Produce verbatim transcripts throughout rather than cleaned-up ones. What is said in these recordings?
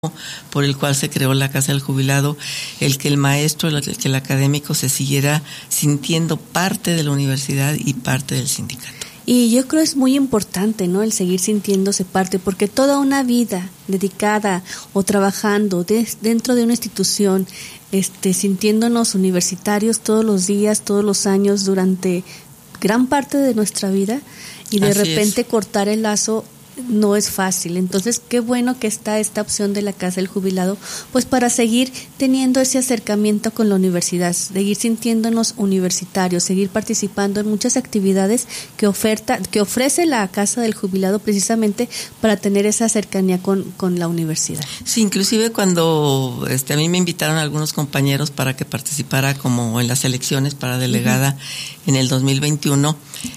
por el cual se creó la Casa del Jubilado, el que el maestro, el que el académico se siguiera sintiendo parte de la universidad y parte del sindicato. Y yo creo es muy importante, ¿no?, el seguir sintiéndose parte, porque toda una vida dedicada o trabajando de, dentro de una institución, este, sintiéndonos universitarios todos los días, todos los años, durante gran parte de nuestra vida, y de Así repente es. cortar el lazo no es fácil. Entonces, qué bueno que está esta opción de la Casa del Jubilado, pues para seguir teniendo ese acercamiento con la universidad, seguir sintiéndonos universitarios, seguir participando en muchas actividades que oferta, que ofrece la Casa del Jubilado precisamente para tener esa cercanía con, con la universidad. Sí, inclusive cuando este a mí me invitaron algunos compañeros para que participara como en las elecciones para delegada uh-huh. en el dos mil veintiuno,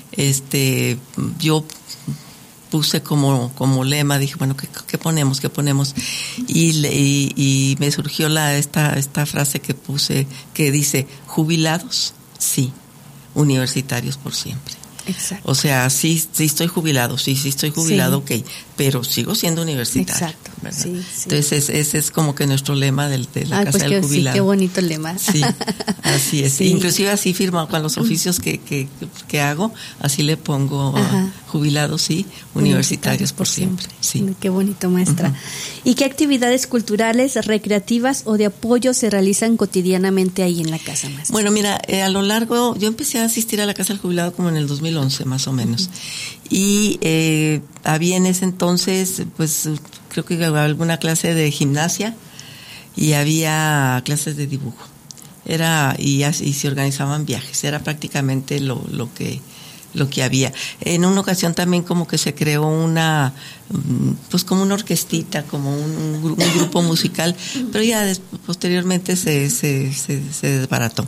este yo puse como como lema, dije, bueno, ¿qué, qué ponemos? ¿Qué ponemos? Y, y, y me surgió la esta esta frase que puse, que dice, jubilados, sí, universitarios por siempre. Exacto. O sea, sí, sí estoy jubilado, sí, sí estoy jubilado, sí. ok, pero sigo siendo universitario. Exacto. Sí, sí. Entonces, ese es, es como que nuestro lema del, de la Ay, Casa pues del que, Jubilado. Sí, qué bonito lema. Sí, así es. Sí. Inclusive así firmo con los oficios que, que, que hago, así le pongo uh, jubilados, sí, universitarios, universitarios por siempre. siempre. Sí. Qué bonito, maestra. Uh-huh. ¿Y qué actividades culturales, recreativas o de apoyo se realizan cotidianamente ahí en la casa, maestra? Bueno, mira, eh, a lo largo, yo empecé a asistir a la Casa del Jubilado como en el dos mil once, más o menos. Uh-huh. Y eh, había en ese entonces, pues, creo que había alguna clase de gimnasia y había clases de dibujo. Era y, y se organizaban viajes. Era prácticamente lo, lo que lo que había. En una ocasión también como que se creó una, pues como una orquestita, como un, un grupo musical, pero ya des, posteriormente se, se se se desbarató.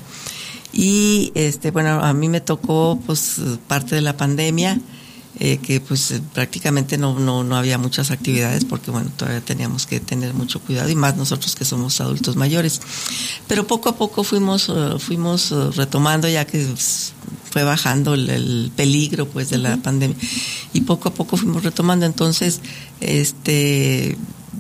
Y este bueno, a mí me tocó pues parte de la pandemia. Eh, que pues prácticamente no, no no había muchas actividades porque bueno, todavía teníamos que tener mucho cuidado y más nosotros que somos adultos mayores, pero poco a poco fuimos uh, fuimos uh, retomando ya que fue bajando el, el peligro pues de la uh-huh. pandemia y poco a poco fuimos retomando. Entonces este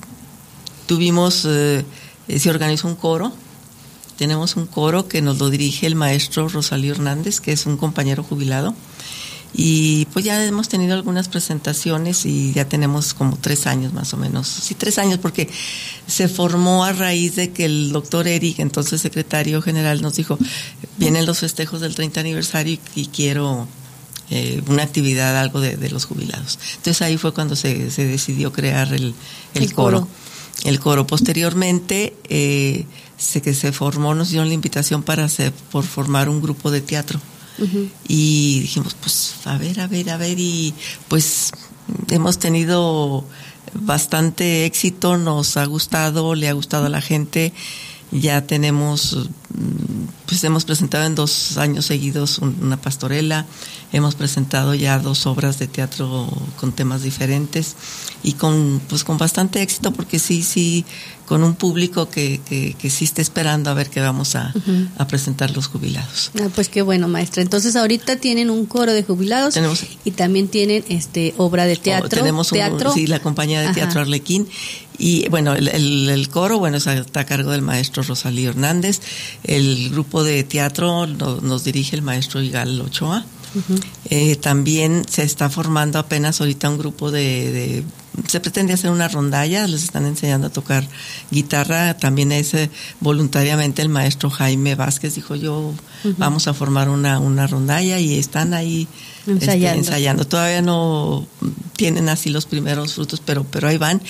tuvimos uh, se organizó un coro. Tenemos un coro que nos lo dirige el maestro Rosalío Hernández, que es un compañero jubilado. Y pues ya hemos tenido algunas presentaciones y ya tenemos como tres años más o menos. Sí, tres años porque se formó a raíz de que el doctor Eric, entonces secretario general, nos dijo, vienen los festejos del treinta aniversario y, y quiero eh, una actividad, algo de, de los jubilados. Entonces ahí fue cuando se, se decidió crear el, el, el coro. coro. El coro. Posteriormente, eh, se, que se formó, nos dieron la invitación para hacer, por formar un grupo de teatro. Uh-huh. Y dijimos, pues, a ver, a ver, a ver, y pues hemos tenido bastante éxito, nos ha gustado, le ha gustado a la gente, ya tenemos, pues hemos presentado en dos años seguidos una pastorela, hemos presentado ya dos obras de teatro con temas diferentes y con, pues con bastante éxito porque sí, sí, con un público que, que, que sí está esperando a ver qué vamos a, uh-huh. a presentar los jubilados. Ah, pues qué bueno, maestra. Entonces ahorita tienen un coro de jubilados tenemos, y también tienen este obra de teatro. Tenemos un, teatro. Sí, la compañía de teatro Ajá. Arlequín. Y bueno, el, el, el coro, bueno, está a cargo del maestro Rosalío Hernández. El grupo de teatro no, nos dirige el maestro Igal Ochoa. Uh-huh. Eh, también se está formando apenas ahorita un grupo de, de se pretende hacer una rondalla, les están enseñando a tocar guitarra, también es eh, voluntariamente el maestro Jaime Vázquez dijo yo uh-huh. vamos a formar una una rondalla y están ahí ensayando. Este, ensayando, todavía no tienen así los primeros frutos, pero pero ahí van.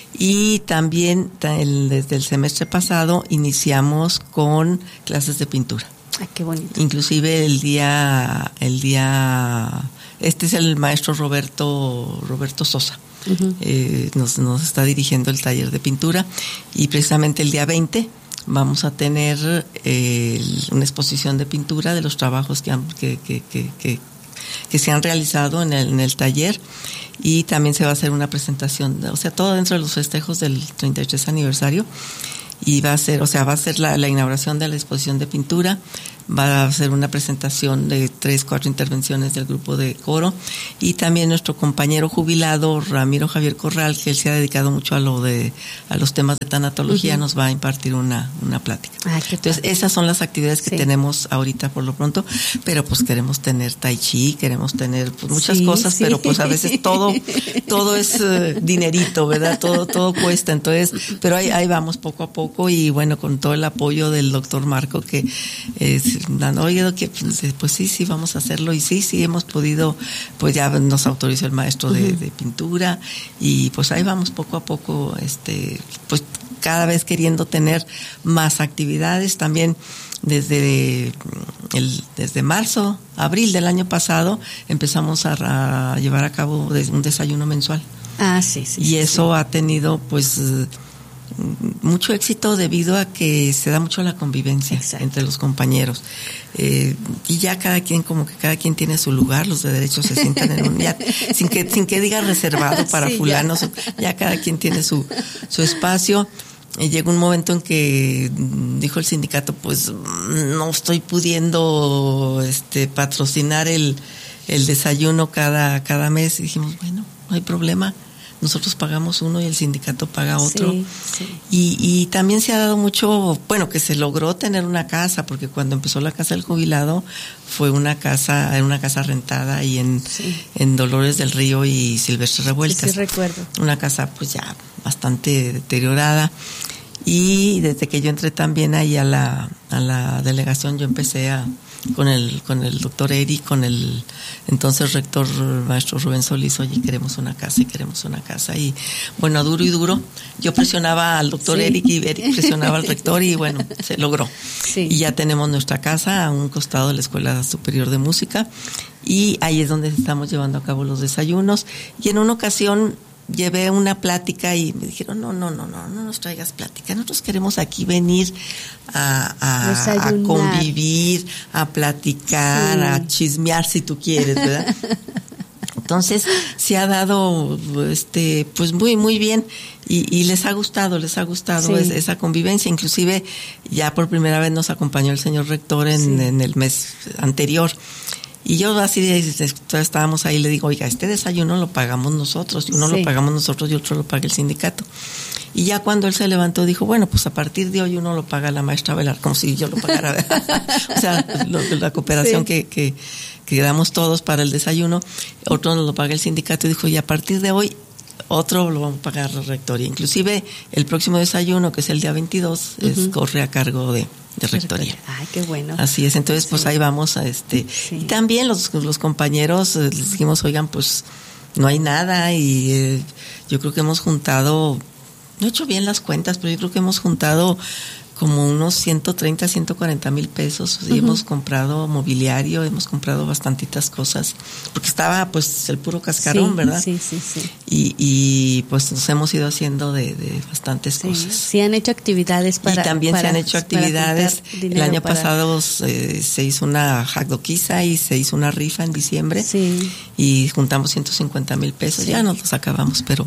Y también el, desde el semestre pasado iniciamos con clases de pintura. Ah, qué bonito. Inclusive el día, el día, este es el maestro Roberto, Roberto Sosa. Uh-huh. Eh, nos, nos está dirigiendo el taller de pintura y precisamente el día veinte vamos a tener eh, una exposición de pintura de los trabajos que, han, que, que, que, que, que se han realizado en el, en el taller y también se va a hacer una presentación, o sea, todo dentro de los festejos del treinta y tres aniversario. Y va a ser, o sea, va a ser la, la inauguración de la exposición de pintura, va a hacer una presentación de tres, cuatro intervenciones del grupo de coro, y también nuestro compañero jubilado Ramiro Javier Corral, que él se ha dedicado mucho a lo de a los temas de tanatología, uh-huh. nos va a impartir una una plática. Ah, Entonces esas son las actividades que sí. tenemos ahorita por lo pronto, pero pues queremos tener tai chi, queremos tener pues, muchas sí, cosas, sí. pero pues a veces todo todo es uh, dinerito, ¿verdad? Todo todo cuesta, entonces, pero ahí ahí vamos poco a poco, y bueno, con todo el apoyo del doctor Marco, que es dando, oye, que pues sí, sí, vamos a hacerlo, y sí, sí, hemos podido, pues ya nos autorizó el maestro de, uh-huh. de pintura, y pues ahí vamos poco a poco, este, pues cada vez queriendo tener más actividades. También desde el desde marzo, abril del año pasado empezamos a, a llevar a cabo un desayuno mensual. Ah, sí, sí. Y sí, eso sí. ha tenido, pues, mucho éxito debido a que se da mucho la convivencia Exacto. entre los compañeros, eh, y ya cada quien, como que cada quien tiene su lugar, los de derecho se sientan en un, ya, sin que sin que diga reservado para sí, fulanos, ya. ya cada quien tiene su su espacio. Y llegó un momento en que dijo el sindicato, pues no estoy pudiendo este patrocinar el el desayuno cada cada mes, y dijimos, bueno, no hay problema. Nosotros pagamos uno y el sindicato paga otro. Sí, sí. Y, y también se ha dado mucho, bueno, que se logró tener una casa, porque cuando empezó la Casa del Jubilado fue una casa, era una casa rentada ahí en, sí. en Dolores del Río y Silvestre Revueltas. Sí, recuerdo. Una casa pues ya bastante deteriorada. Y desde que yo entré también ahí a la, a la delegación, yo empecé a con el con el doctor Eric, con el entonces rector maestro Rubén Solís, oye, queremos una casa y queremos una casa, y bueno, duro y duro, yo presionaba al doctor sí. Eric y Eric presionaba al rector, y bueno, se logró. Sí. Y ya tenemos nuestra casa a un costado de la Escuela Superior de Música, y ahí es donde estamos llevando a cabo los desayunos. Y en una ocasión llevé una plática y me dijeron, no, no, no, no, no nos traigas plática, nosotros queremos aquí venir a, a, a convivir, a platicar, sí. a chismear si tú quieres, ¿verdad? Entonces se ha dado este pues muy muy bien, y, y les ha gustado, les ha gustado sí. es, esa convivencia. Inclusive ya por primera vez nos acompañó el señor rector en, sí. en el mes anterior. Y yo así estábamos ahí, le digo, oiga, este desayuno lo pagamos nosotros, y uno sí. lo pagamos nosotros y otro lo paga el sindicato. Y ya cuando él se levantó dijo, bueno, pues a partir de hoy uno lo paga la maestra Velar, como si yo lo pagara. O sea, lo, la cooperación sí. que, que, que damos todos para el desayuno, otro lo paga el sindicato, y dijo, y a partir de hoy otro lo vamos a pagar la rectoría. Inclusive el próximo desayuno, que es el día veintidós, uh-huh. es, corre a cargo de de rectoría. Ay, qué bueno. Así es, entonces pues sí. ahí vamos a este sí. y también los los compañeros eh, les dijimos, oigan, pues no hay nada, y eh, yo creo que hemos juntado, no he hecho bien las cuentas, pero yo creo que hemos juntado como unos ciento treinta, ciento cuarenta mil pesos, y uh-huh. hemos comprado mobiliario, hemos comprado bastantitas cosas, porque estaba pues el puro cascarón, sí, ¿verdad? Sí, sí, sí. Y, y pues nos hemos ido haciendo de, de bastantes sí. cosas. Sí, han hecho actividades para... Y también para, se han hecho actividades. El año para... pasado eh, se hizo una jacdoquiza y se hizo una rifa en diciembre. Sí. Y juntamos ciento cincuenta mil pesos. Sí. Ya nos los acabamos, pero...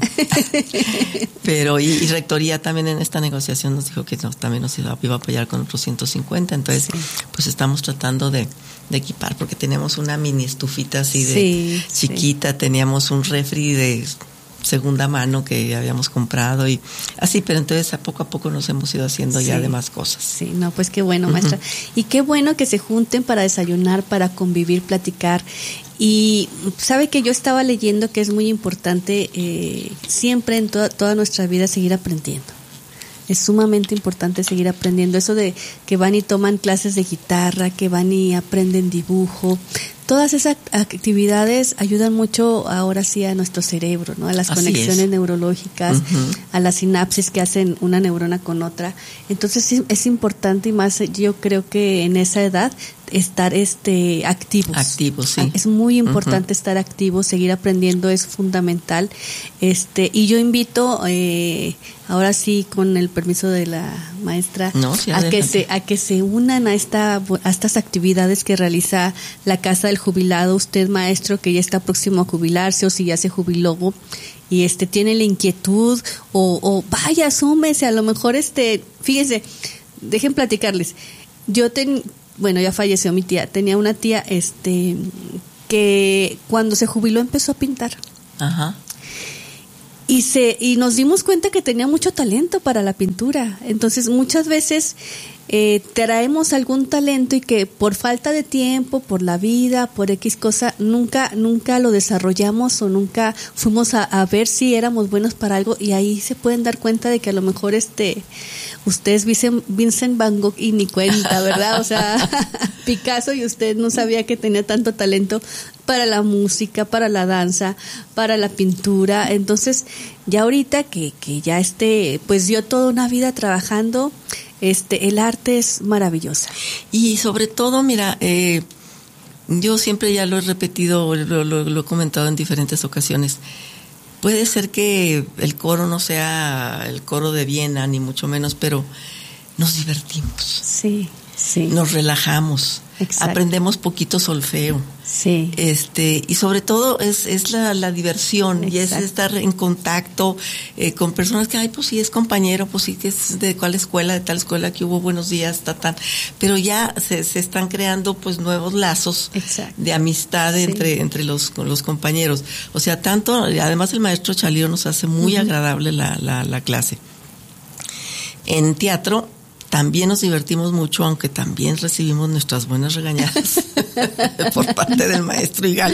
pero y, y Rectoría también en esta negociación nos dijo que nos, también nos iba a apoyar con otros ciento cincuenta, entonces sí. pues estamos tratando de, de equipar, porque tenemos una mini estufita así de sí, chiquita, sí. teníamos un refri de segunda mano que habíamos comprado y así, pero entonces a poco a poco nos hemos ido haciendo sí. ya de más cosas. Sí, no, pues qué bueno, maestra. Uh-huh. Y qué bueno que se junten para desayunar, para convivir, platicar. Y sabe que yo estaba leyendo que es muy importante eh, siempre en toda, toda nuestra vida seguir aprendiendo. Es sumamente importante seguir aprendiendo. Eso de que van y toman clases de guitarra, que van y aprenden dibujo. Todas esas actividades ayudan mucho ahora sí a nuestro cerebro, ¿no? A las Así conexiones es. neurológicas, uh-huh. a la sinapsis que hacen una neurona con otra. Entonces sí, es importante, y más yo creo que en esa edad estar este activos. Activos, sí. Es muy importante uh-huh. estar activos, seguir aprendiendo es fundamental. Este, y yo invito eh, ahora sí, con el permiso de la maestra, no, sí, a que se a que se unan a esta a estas actividades que realiza la Casa del Jubilado. Usted, maestro, que ya está próximo a jubilarse, o si ya se jubiló y este tiene la inquietud, o, o vaya, súmese, a lo mejor este, fíjense, dejen platicarles. Yo ten, bueno, ya falleció mi tía, tenía una tía este que cuando se jubiló empezó a pintar. Ajá. Y se y nos dimos cuenta que tenía mucho talento para la pintura. Entonces, muchas veces eh, traemos algún talento y que por falta de tiempo, por la vida, por X cosa, nunca nunca lo desarrollamos o nunca fuimos a, a ver si éramos buenos para algo, y ahí se pueden dar cuenta de que a lo mejor este usted es Vincent, Vincent Van Gogh y ni cuenta, ¿verdad? O sea, Picasso, y usted no sabía que tenía tanto talento para la música, para la danza, para la pintura. Entonces, ya ahorita que, que ya este, pues dio toda una vida trabajando, este, el arte es maravillosa. Y sobre todo, mira, eh, yo siempre ya lo he repetido, lo, lo, lo he comentado en diferentes ocasiones. Puede ser que el coro no sea el coro de Viena, ni mucho menos, pero nos divertimos. Sí, sí. Nos relajamos. Exacto. Aprendemos poquito solfeo. Sí. Este, y sobre todo es, es la, la diversión. Exacto. Y es estar en contacto eh, con personas que, ay, pues sí, es compañero, pues sí, que es de cuál escuela, de tal escuela, que hubo buenos días, ta, ta. Pero ya se, se están creando pues nuevos lazos. Exacto. De amistad entre, sí. entre los, los compañeros. O sea, tanto, además el maestro Chalío nos hace muy uh-huh. agradable la, la, la clase. En teatro también nos divertimos mucho, aunque también recibimos nuestras buenas regañadas por parte del maestro Igal.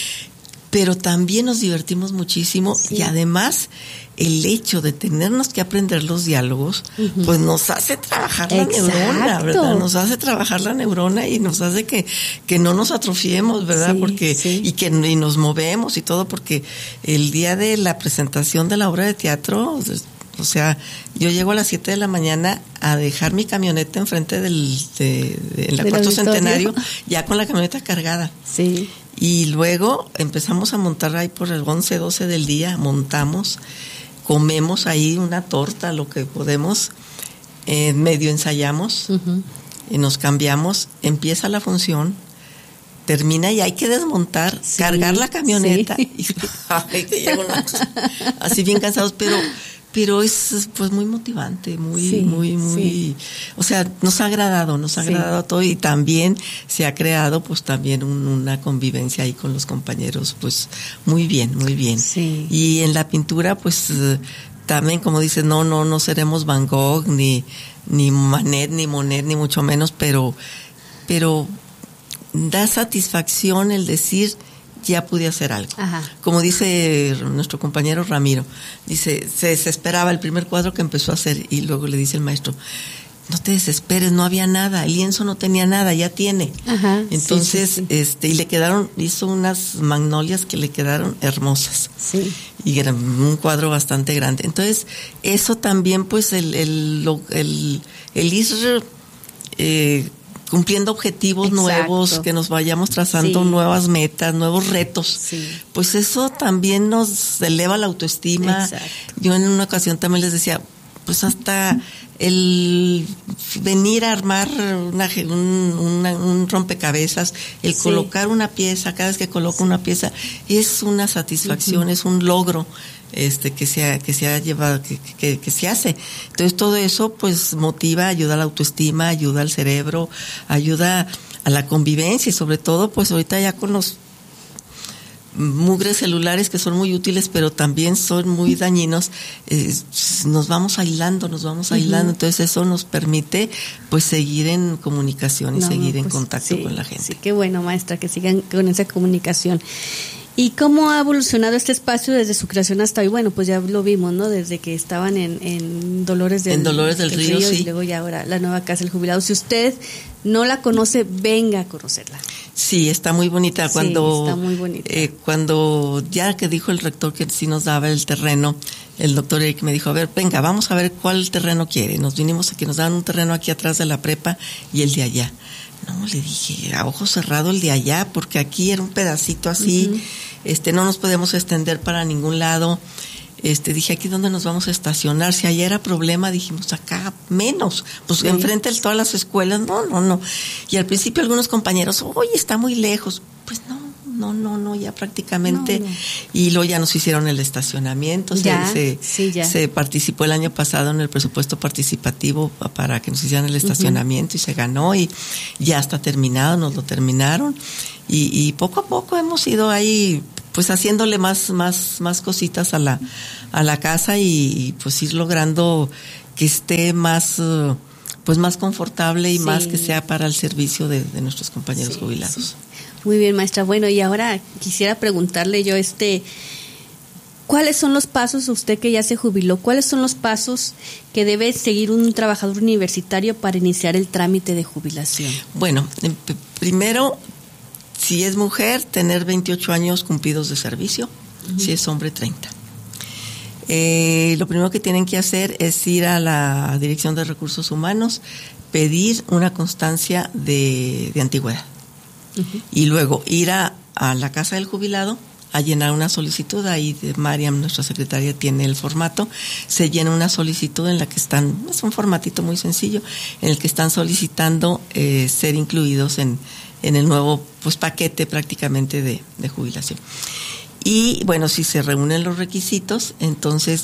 Pero también nos divertimos muchísimo, sí. y además el hecho de tenernos que aprender los diálogos, uh-huh. pues nos hace trabajar la Exacto. neurona, ¿verdad? Nos hace trabajar la neurona y nos hace que, que no nos atrofiemos, ¿verdad? Sí, porque sí. y que y nos movemos y todo, porque el día de la presentación de la obra de teatro, o sea, yo llego a las siete de la mañana a dejar mi camioneta enfrente del de, de, en la cuarto auditorio. Centenario, ya con la camioneta cargada. Sí. Y luego empezamos a montar ahí por el once, doce del día, montamos, comemos ahí una torta, lo que podemos, eh, medio ensayamos, uh-huh. y nos cambiamos, empieza la función, termina y hay que desmontar, sí, cargar la camioneta, sí. y ay, que llego una, así bien cansados, pero pero es pues muy motivante, muy, sí, muy, muy, sí. o sea, nos ha agradado, nos ha sí. agradado todo, y también se ha creado pues también un, una convivencia ahí con los compañeros, pues muy bien, muy bien. Sí. Y en la pintura pues también, como dices, no, no, no seremos Van Gogh, ni, ni Manet, ni Monet, ni mucho menos, pero, pero da satisfacción el decir, ya pude hacer algo. Ajá. Como dice nuestro compañero Ramiro, dice, se desesperaba el primer cuadro que empezó a hacer, y luego le dice el maestro, no te desesperes, no había nada, el lienzo no tenía nada, ya tiene. Ajá, entonces, sí, sí, sí. este, y le quedaron, hizo unas magnolias que le quedaron hermosas. Sí. Y era un cuadro bastante grande. Entonces, eso también, pues, el, el, el, el ir eh, cumpliendo objetivos Exacto. nuevos, que nos vayamos trazando sí. nuevas metas, nuevos retos, sí. pues eso también nos eleva la autoestima. Exacto. Yo en una ocasión también les decía, pues hasta el venir a armar una, un, una, un rompecabezas, el sí. colocar una pieza, cada vez que coloco sí. una pieza, es una satisfacción, uh-huh. es un logro este que se ha, que se ha llevado, que, que, que se hace. Entonces todo eso pues motiva, ayuda a la autoestima, ayuda al cerebro, ayuda a la convivencia, y sobre todo pues ahorita ya con los mugres celulares, que son muy útiles pero también son muy dañinos, eh, nos vamos aislando, nos vamos aislando, uh-huh. entonces eso nos permite pues seguir en comunicación y no, seguir pues, en contacto sí, con la gente. Sí, qué bueno, maestra, que sigan con esa comunicación. ¿Y cómo ha evolucionado este espacio desde su creación hasta hoy? Bueno, pues ya lo vimos, ¿no? Desde que estaban en, en Dolores del, en Dolores del, del Río, Río, sí. Y luego ya ahora la nueva Casa del Jubilado. Si usted no la conoce, venga a conocerla. Sí, está muy bonita. Cuando, sí, está muy bonita. Eh, cuando ya que dijo el rector que sí nos daba el terreno, el doctor Eric me dijo, a ver, venga, vamos a ver cuál terreno quiere. Nos vinimos aquí, nos daban un terreno aquí atrás de la prepa y el de allá. No, le dije, a ojo cerrado el de allá, porque aquí era un pedacito así, uh-huh. este, no nos podemos extender para ningún lado. Este, dije, aquí dónde nos vamos a estacionar. Si allá era problema, dijimos, acá menos. Pues sí. enfrente de todas las escuelas, no, no, no. Y al principio algunos compañeros, oye, está muy lejos. Pues no, no, no, no, ya prácticamente, no, no. Y luego ya nos hicieron el estacionamiento, ya, se, sí, ya. se participó el año pasado en el presupuesto participativo para que nos hicieran el estacionamiento, uh-huh. y se ganó, y ya está terminado, nos lo terminaron, y, y poco a poco hemos ido ahí pues haciéndole más, más, más cositas a la, a la casa, y, y pues ir logrando que esté más, uh, pues más confortable y sí. más que sea para el servicio de, de nuestros compañeros sí, jubilados. Sí. Muy bien, maestra. Bueno, y ahora quisiera preguntarle yo, este, ¿cuáles son los pasos, usted que ya se jubiló, cuáles son los pasos que debe seguir un trabajador universitario para iniciar el trámite de jubilación? Bueno, p- primero, si es mujer, tener veintiocho años cumplidos de servicio, uh-huh. si es hombre, treinta. Eh, lo primero que tienen que hacer es ir a la Dirección de Recursos Humanos, pedir una constancia de, de antigüedad. Uh-huh. Y luego ir a, a la Casa del Jubilado a llenar una solicitud. Ahí Mariam, nuestra secretaria, tiene el formato. Se llena una solicitud en la que están, es un formatito muy sencillo, en el que están solicitando eh, ser incluidos en en el nuevo pues paquete prácticamente de, de jubilación. Y bueno, si se reúnen los requisitos, entonces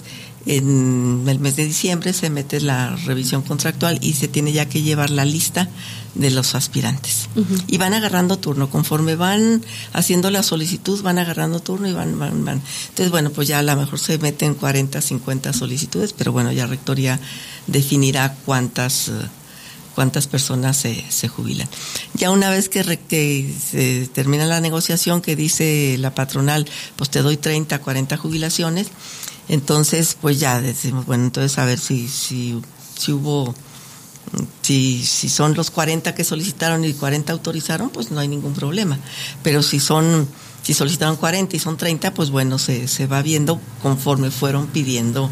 en el mes de diciembre se mete la revisión contractual y se tiene ya que llevar la lista de los aspirantes. Uh-huh. Y van agarrando turno, conforme van haciendo la solicitud, van agarrando turno y van, van, van. Entonces, bueno, pues ya a lo mejor se meten cuarenta, cincuenta solicitudes, pero bueno, ya Rectoría definirá cuántas... Uh, cuántas personas se, se jubilan. Ya una vez que, re, que se termina la negociación, que dice la patronal, pues te doy treinta, cuarenta jubilaciones, entonces pues ya decimos, bueno, entonces a ver si si, si hubo, si, si son los cuarenta que solicitaron y cuarenta autorizaron, pues no hay ningún problema. Pero si son, si solicitaron cuarenta y son treinta, pues bueno, se, se va viendo conforme fueron pidiendo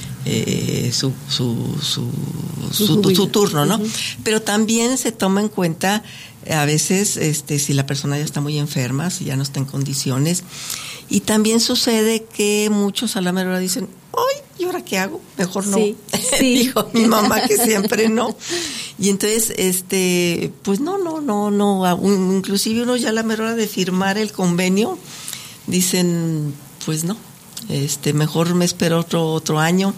Eh, su su su su, su, su turno, ¿no? Uh-huh. Pero también se toma en cuenta a veces este si la persona ya está muy enferma, si ya no está en condiciones, y también sucede que muchos a la mera hora dicen, ¡ay! ¿Y ahora qué hago? Mejor no. Sí, sí. Dijo mi mamá que siempre no. Y entonces, este, pues no, no, no, no. Inclusive uno ya a la mera hora de firmar el convenio dicen, pues no. Este, mejor me espero otro otro año,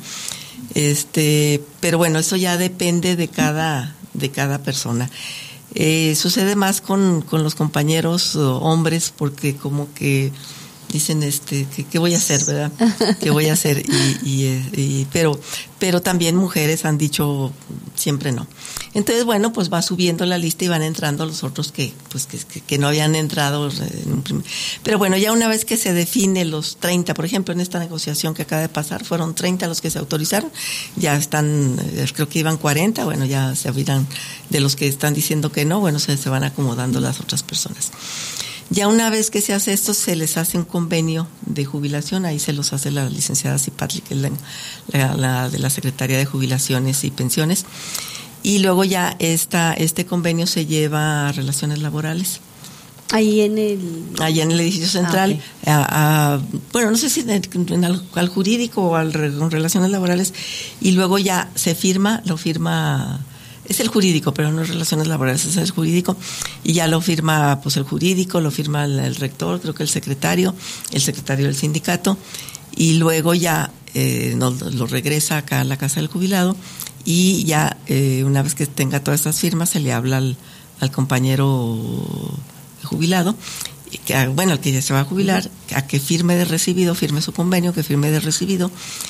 este, pero bueno, eso ya depende de cada de cada persona. Eh, sucede más con con los compañeros uh, hombres, porque como que dicen, este, ¿qué, qué voy a hacer, verdad? ¿Qué voy a hacer? Y, y, y pero pero también mujeres han dicho siempre no. Entonces, bueno, pues va subiendo la lista y van entrando los otros que pues que, que, que no habían entrado en un primer. Pero bueno, ya una vez que se define los treinta, por ejemplo, en esta negociación que acaba de pasar, fueron treinta los que se autorizaron, ya están, creo que iban cuarenta, bueno, ya se olvidan de los que están diciendo que no, bueno, se, se van acomodando las otras personas. Ya una vez que se hace esto, se les hace un convenio de jubilación, ahí se los hace la licenciada Zipatli, que es la, la, la de la Secretaría de Jubilaciones y Pensiones, y luego ya esta, este convenio se lleva a Relaciones Laborales. Ahí en el... Allá en el edificio central, ah, okay. a, a, bueno, no sé si en, en al, al jurídico o al con Relaciones Laborales, y luego ya se firma, lo firma... Es el jurídico, pero no es Relaciones Laborales, es el jurídico, y ya lo firma pues el jurídico, lo firma el, el rector, creo que el secretario, el secretario del sindicato, y luego ya eh, nos, lo regresa acá a la Casa del Jubilado, y ya eh, una vez que tenga todas estas firmas se le habla al, al compañero jubilado, que, bueno, al que ya se va a jubilar, a que firme de recibido, firme su convenio, que firme de recibido,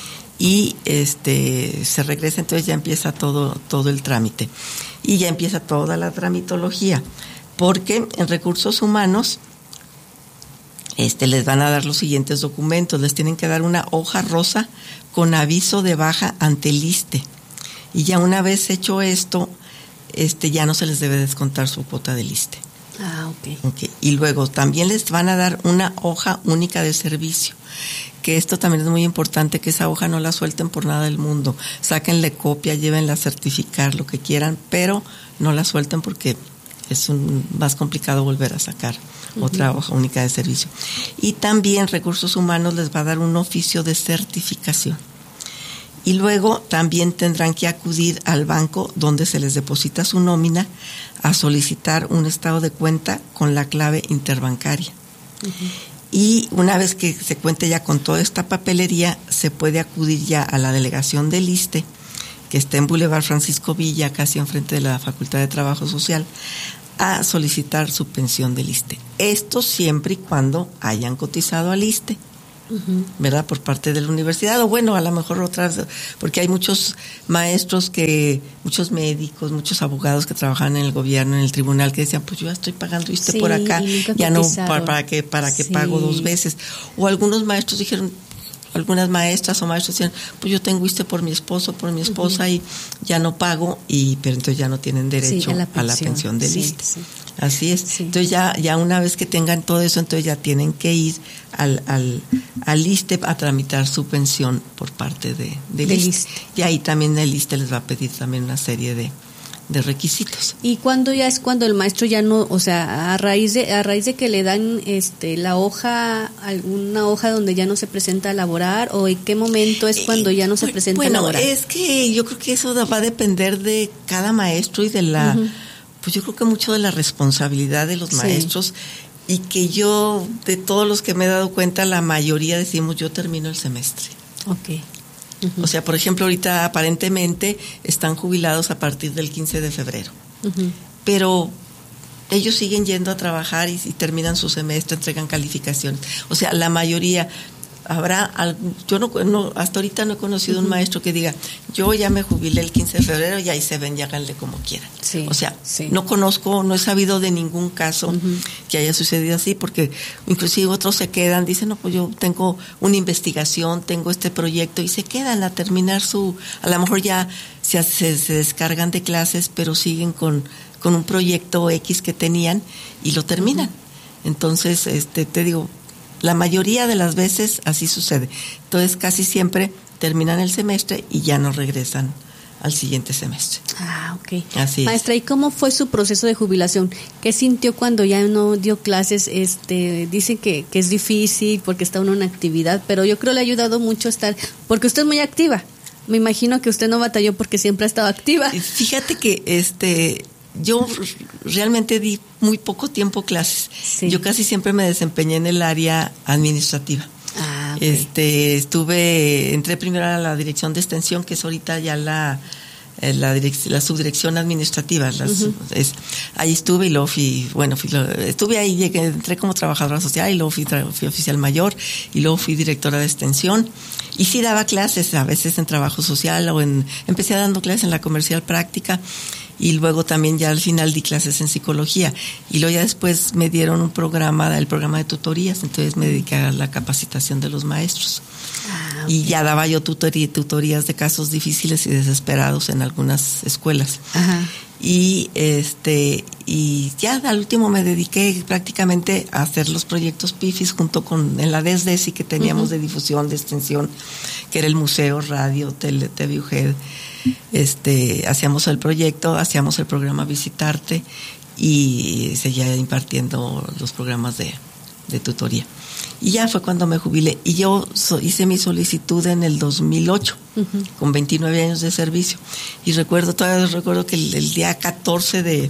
y este se regresa, entonces ya empieza todo todo el trámite y ya empieza toda la tramitología, porque en Recursos Humanos este les van a dar los siguientes documentos. Les tienen que dar una hoja rosa con aviso de baja ante el ISSSTE, y ya una vez hecho esto, este ya no se les debe descontar su cuota del ISSSTE. Ah, okay. Okay. Y luego también les van a dar una hoja única de servicio, que esto también es muy importante, que esa hoja no la suelten por nada del mundo. Sáquenle copia, llévenla a certificar, lo que quieran, pero no la suelten porque es un, más complicado volver a sacar uh-huh. otra hoja única de servicio. Y también Recursos Humanos les va a dar un oficio de certificación. Y luego también tendrán que acudir al banco donde se les deposita su nómina a solicitar un estado de cuenta con la clave interbancaria. Uh-huh. Y una vez que se cuente ya con toda esta papelería, se puede acudir ya a la delegación del ISSSTE, que está en Boulevard Francisco Villa, casi enfrente de la Facultad de Trabajo Social, a solicitar su pensión del ISSSTE. Esto siempre y cuando hayan cotizado al ISSSTE, uh-huh. ¿verdad? Por parte de la universidad, o bueno, a lo mejor otras, porque hay muchos maestros que, muchos médicos, muchos abogados que trabajan en el gobierno, en el tribunal, que decían, pues yo ya estoy pagando ISSSTE sí, por acá, ya no, para, para que, para que sí. pago dos veces. O algunos maestros dijeron, algunas maestras o maestros decían, pues yo tengo ISSSTE por mi esposo, por mi esposa, uh-huh. y ya no pago, y pero entonces ya no tienen derecho sí, a, la a la pensión del sí, ISSSTE. Sí. Así es. Sí. Entonces ya, ya una vez que tengan todo eso, entonces ya tienen que ir al, al, al ISSSTE a tramitar su pensión por parte de, del de ISSSTE. Y ahí también el ISSSTE les va a pedir también una serie de de requisitos. ¿Y cuándo ya es cuando el maestro ya no, o sea, a raíz de a raíz de que le dan este la hoja, alguna hoja donde ya no se presenta a laborar, o en qué momento es cuando ya no se presenta bueno, a laborar? Bueno, es que yo creo que eso va a depender de cada maestro y de la, uh-huh. pues yo creo que mucho de la responsabilidad de los sí. maestros, y que yo, de todos los que me he dado cuenta, la mayoría decimos, yo termino el semestre. Okay. Uh-huh. O sea, por ejemplo, ahorita aparentemente están jubilados a partir del quince de febrero. Uh-huh. Pero ellos siguen yendo a trabajar y, y terminan su semestre, entregan calificaciones. O sea, la mayoría, habrá, yo no, no hasta ahorita no he conocido uh-huh. un maestro que diga, yo ya me jubilé el quince de febrero y ahí se ven, y háganle como quieran. Sí, o sea, sí. no conozco, no he sabido de ningún caso uh-huh. que haya sucedido así, porque inclusive otros se quedan, dicen, no, pues yo tengo una investigación, tengo este proyecto, y se quedan a terminar su, a lo mejor ya se, se, se descargan de clases, pero siguen con, con un proyecto X que tenían y lo terminan. Uh-huh. Entonces, este, te digo, la mayoría de las veces así sucede. Entonces, casi siempre terminan el semestre y ya no regresan al siguiente semestre. Ah, ok. Así Maestra, es. ¿y cómo fue su proceso de jubilación? ¿Qué sintió cuando ya no dio clases? Este, dicen que, que es difícil porque está uno en actividad, pero yo creo le ha ayudado mucho estar, porque usted es muy activa. Me imagino que usted no batalló porque siempre ha estado activa. Fíjate que este... yo realmente di muy poco tiempo clases. Sí. Yo casi siempre me desempeñé en el área administrativa. Ah, okay. Este, estuve, entré primero a la dirección de extensión, que es ahorita ya la la, direc- la subdirección administrativa. Las, uh-huh. es, ahí estuve y luego fui, bueno, fui, lo, estuve ahí, llegué, entré como trabajadora social y luego fui, fui oficial mayor y luego fui directora de extensión. Y sí daba clases, a veces en trabajo social o en, empecé dando clases en la comercial práctica. Y luego también ya al final di clases en psicología. Y luego ya después me dieron un programa, el programa de tutorías, entonces me dediqué a la capacitación de los maestros. Ah, okay. Y ya daba yo tutoría, tutorías de casos difíciles y desesperados en algunas escuelas. Ajá. Y este y ya al último me dediqué prácticamente a hacer los proyectos PIFIS junto con en la D E S D E S I que teníamos uh-huh. de difusión, de extensión, que era el museo, radio, tele, T V U G E D. Este, hacíamos el proyecto, hacíamos el programa Visitarte y seguía impartiendo los programas de, de tutoría. Y ya fue cuando me jubilé. Y yo so, hice mi solicitud en el dos mil ocho, uh-huh. con veintinueve años de servicio. Y recuerdo, todavía recuerdo que el, el día catorce de,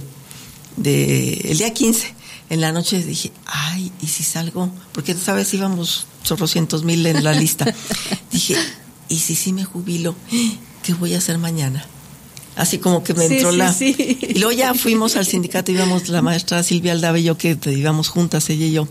de, el día quince, en la noche dije, ay, ¿y si salgo? Porque, ¿sabes? Íbamos chorrocientos mil en la lista. Dije, ¿y si sí me jubilo? ¿Qué voy a hacer mañana? Así como que me entró sí, la... Sí, sí. Y luego ya fuimos al sindicato, íbamos la maestra Silvia Aldave y yo, que íbamos juntas, ella y yo.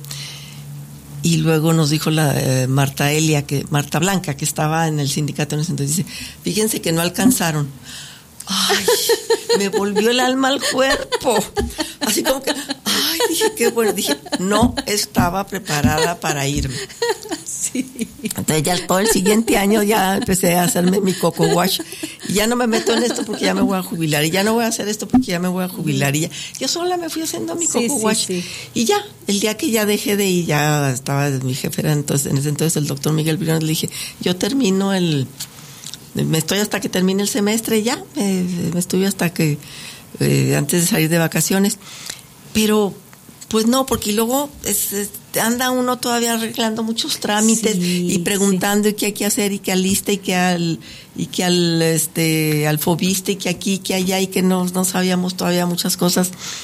Y luego nos dijo la eh, Marta Elia, que Marta Blanca, que estaba en el sindicato en ese entonces, dice, fíjense que no alcanzaron. Ay, me volvió el alma al cuerpo. Así como que, ay, dije, qué bueno. Dije, no estaba preparada para irme. Sí. Entonces ya todo el siguiente año ya empecé a hacerme mi coco wash. Y ya no me meto en esto porque ya me voy a jubilar. Y ya no voy a hacer esto porque ya me voy a jubilar. Y ya, yo sola me fui haciendo mi sí, coco sí, wash. Sí. Y ya, el día que ya dejé de ir, ya estaba mi jefe, era entonces, en ese entonces el doctor Miguel Briones, le dije, yo termino el... me estoy hasta que termine el semestre ya, me, me estuve hasta que eh, antes de salir de vacaciones, pero pues no, porque luego es, es, anda uno todavía arreglando muchos trámites sí, y preguntando sí. y qué hay que hacer y que al lista y que al y que al este al fobista y que aquí y que allá y que no no sabíamos todavía muchas cosas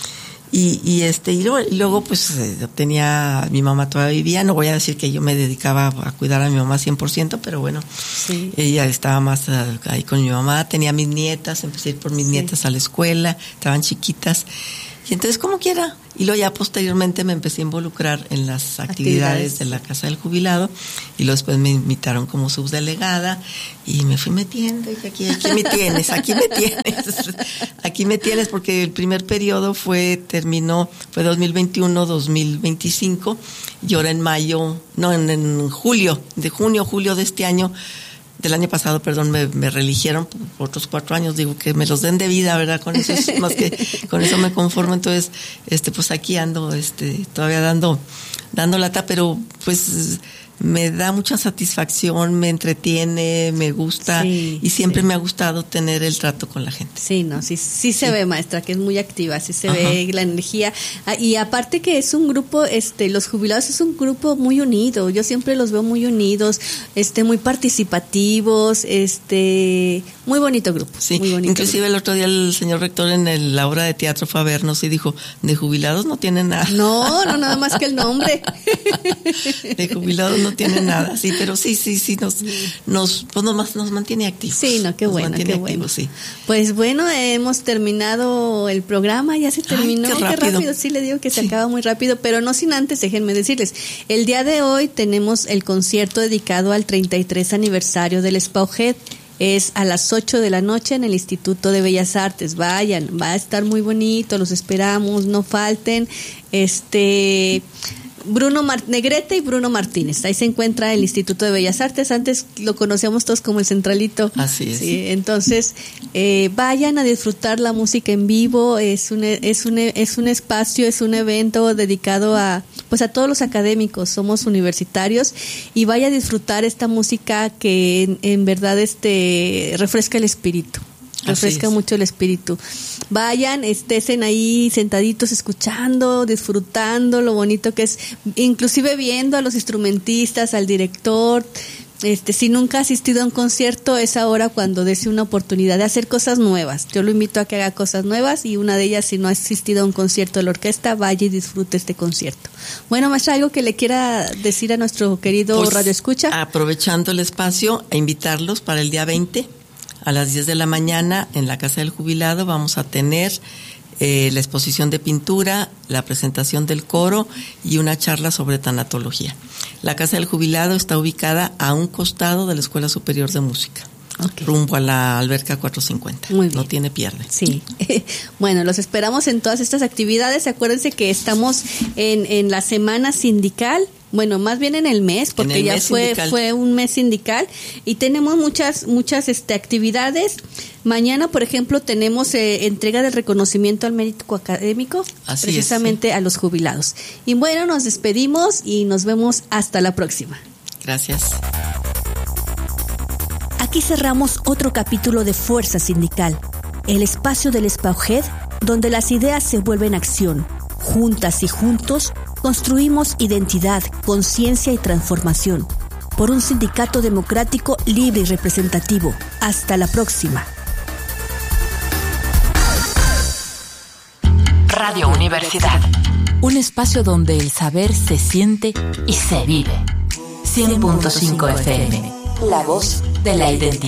Y, y este y luego, y luego pues tenía, mi mamá todavía vivía, no voy a decir que yo me dedicaba a cuidar a mi mamá cien por ciento, pero bueno, sí. Ella estaba más uh, ahí con mi mamá, tenía mis nietas, empecé a ir por mis sí. nietas a la escuela, estaban chiquitas, y entonces como quiera, y luego ya posteriormente me empecé a involucrar en las actividades, actividades. de la Casa del Jubilado, y luego después me invitaron como subdelegada, y me fui metiendo, y aquí, aquí me tienes, aquí me tienes, aquí me tienes, porque el primer periodo fue, terminó, fue dos mil veintiuno, dos mil veinticinco, y ahora en mayo, no, en, en julio, de junio, julio de este año, del año pasado, perdón, me, me reeligieron por otros cuatro años, digo que me los den de vida, ¿verdad? Con eso es más que, con eso me conformo, entonces, este, pues aquí ando, este, todavía dando, dando lata, pero pues me da mucha satisfacción, me entretiene, me gusta, sí, y siempre sí. me ha gustado tener el trato con la gente. Sí, no, sí, sí se sí. ve, maestra, que es muy activa, sí se Ajá. ve la energía, y aparte que es un grupo, este, los jubilados es un grupo muy unido, yo siempre los veo muy unidos, este, muy participativos, este, muy bonito grupo. Sí, muy bonito inclusive grupo. El otro día el señor rector en el, la obra de teatro fue a vernos y dijo, de jubilados no tienen nada. No, no, nada más que el nombre. De jubilados no tiene nada, sí, pero sí, sí, sí, nos, nos, pues nos, nos mantiene activos. Sí, no, qué nos bueno, qué activos, bueno. Sí. Pues bueno, hemos terminado el programa, ya se terminó. Ay, qué, rápido. qué rápido, sí le digo que se sí. acaba muy rápido, pero no sin antes, déjenme decirles, el día de hoy tenemos el concierto dedicado al treinta y tres aniversario del SPAUJED. Es a las ocho de la noche en el Instituto de Bellas Artes. Vayan, va a estar muy bonito, los esperamos, no falten. Este... Bruno Mar- Negrete y Bruno Martínez. Ahí se encuentra el Instituto de Bellas Artes. Antes lo conocíamos todos como el Centralito. Así es. Sí, entonces, eh, vayan a disfrutar la música en vivo. Es un, es un, es un espacio, es un evento dedicado a, pues a todos los académicos. Somos universitarios y vaya a disfrutar esta música que en, en verdad este refresca el espíritu. Refresca mucho el espíritu. Vayan, estén ahí sentaditos escuchando, disfrutando lo bonito que es, inclusive viendo a los instrumentistas, al director. Este, si nunca ha asistido a un concierto, es ahora cuando dese una oportunidad de hacer cosas nuevas. Yo lo invito a que haga cosas nuevas, y una de ellas, si no ha asistido a un concierto de la orquesta, vaya y disfrute este concierto. Bueno, maestra, algo que le quiera decir a nuestro querido pues, Radio Escucha. Aprovechando el espacio, a invitarlos para el día veinte. A las diez de la mañana en la Casa del Jubilado vamos a tener eh, la exposición de pintura, la presentación del coro y una charla sobre tanatología. La Casa del Jubilado está ubicada a un costado de la Escuela Superior de Música. Okay. Rumbo a la alberca cuatrocientos cincuenta. Muy bien. No tiene pierde. Sí. Bueno, los esperamos en todas estas actividades. Acuérdense que estamos en, en la semana sindical. Bueno, más bien en el mes, porque el ya mes fue sindical. fue un mes sindical, y tenemos muchas muchas este actividades. Mañana, por ejemplo, tenemos eh, entrega del reconocimiento al mérito académico, Así precisamente es, sí. a los jubilados. Y bueno, nos despedimos y nos vemos hasta la próxima. Gracias. Aquí cerramos otro capítulo de Fuerza Sindical, el espacio del SPAUJED donde las ideas se vuelven acción. Juntas y juntos construimos identidad, conciencia y transformación por un sindicato democrático, libre y representativo. Hasta la próxima. Radio Universidad, un espacio donde el saber se siente y se vive. cien punto cinco F M, la voz de la identidad.